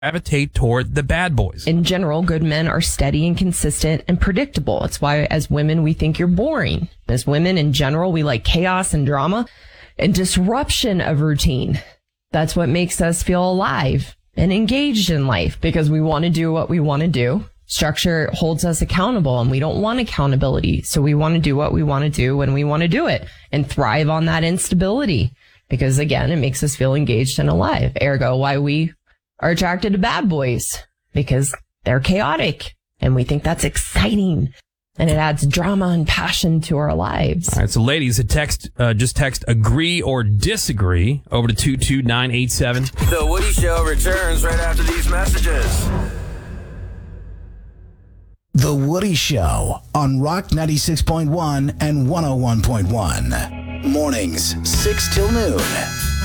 gravitate toward the bad boys. In general, good men are steady and consistent and predictable. It's why as women, we think you're boring. As women in general, we like chaos and drama and disruption of routine. That's what makes us feel alive and engaged in life because we want to do what we want to do. Structure holds us accountable and we don't want accountability. So we want to do what we want to do when we want to do it and thrive on that instability because again, it makes us feel engaged and alive. Ergo, why we are attracted to bad boys because they're chaotic and we think that's exciting and it adds drama and passion to our lives. All right. So ladies, just text agree or disagree over to 22987. The Woody Show returns right after these messages. The Woody Show on Rock 96.1 and 101.1. Mornings, 6 till noon.